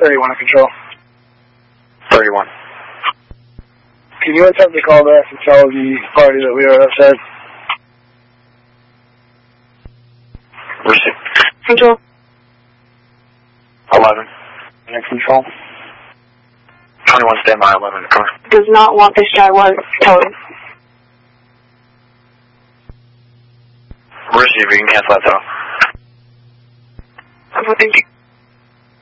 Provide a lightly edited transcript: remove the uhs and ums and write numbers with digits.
31 in control. 31. Can you attempt to call back and tell the party that we are outside? Receive. Control. 11. In control. 21, stand by. 11 in the car. Does not want this Jaguar towed. Receive, you can cancel that tow.